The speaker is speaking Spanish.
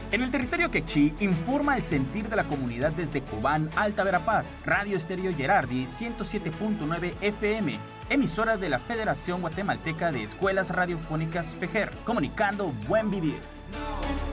En el territorio quechí informa el sentir de la comunidad desde Cobán, Alta Verapaz, Radio Estéreo Gerardi 107.9 FM, emisora de la Federación Guatemalteca de Escuelas Radiofónicas FEGER, comunicando buen vivir.